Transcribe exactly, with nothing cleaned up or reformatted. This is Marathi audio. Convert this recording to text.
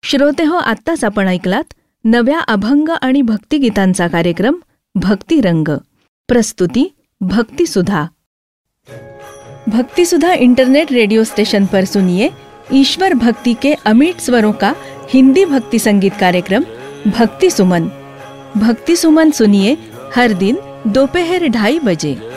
श्रोते हो, आत्ताच आपण ऐकलात नव्या अभंग आणि भक्तिगीतांचा कार्यक्रम भक्तिरंग. प्रस्तुति भक्तिसुधा. भक्तिसुधा इंटरनेट रेडियो स्टेशन पर सुनिए ईश्वर भक्ति के अमिट स्वरों का हिंदी भक्ति संगीत कार्यक्रम भक्ति सुमन. भक्ति सुमन सुनिए हर दिन दोपहर ढाई बजे.